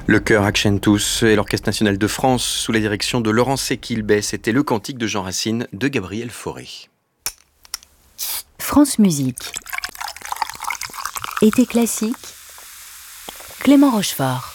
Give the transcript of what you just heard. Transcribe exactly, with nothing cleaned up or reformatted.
Le chœur Accentus et l'Orchestre national de France, sous la direction de Laurent Séquilbet, c'était le cantique de Jean Racine de Gabriel Fauré. France Musique. Été classique. Clément Rochefort.